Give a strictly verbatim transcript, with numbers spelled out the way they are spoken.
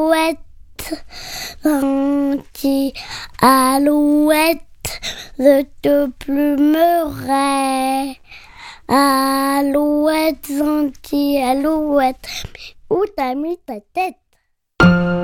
Alouette, gentille alouette, je te plumerai. Alouette, gentille alouette, où t'as mis ta tête?